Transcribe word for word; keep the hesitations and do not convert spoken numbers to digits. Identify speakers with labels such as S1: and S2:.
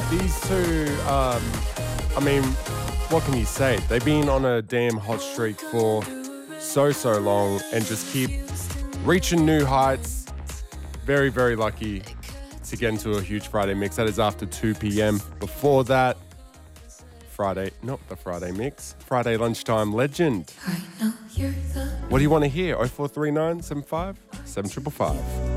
S1: these two, um, I mean, what can you say? They've been on a damn hot streak for so, so long and just keep reaching new heights. Very, very lucky to get into a huge Friday mix. That is after two p.m. Before that, Friday, not the Friday mix, Friday lunchtime legend.
S2: I know you're the
S1: What do you want to hear? oh four three nine, seven five, seven five five.